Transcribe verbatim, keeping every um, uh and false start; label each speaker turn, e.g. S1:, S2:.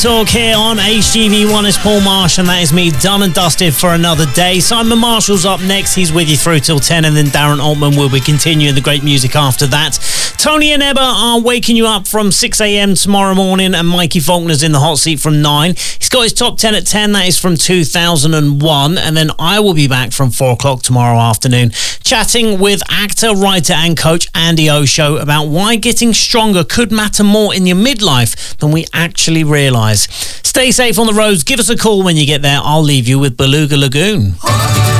S1: Talk here on H G V one is Paul Marsh, and that is me done and dusted for another day. Simon Marshall's up next. He's with you through till ten, and then Darren Altman will be continuing the great music after that. Tony and Ebba are waking you up from six a.m. tomorrow morning, and Mikey Faulkner's in the hot seat from nine. He's got his top ten at ten. That is from two thousand one, and then I will be back from four o'clock tomorrow afternoon, chatting with actor, writer and coach Andy Osho about why getting stronger could matter more in your midlife than we actually realise. Stay safe on the roads. Give us a call when you get there. I'll leave you with Beluga Lagoon.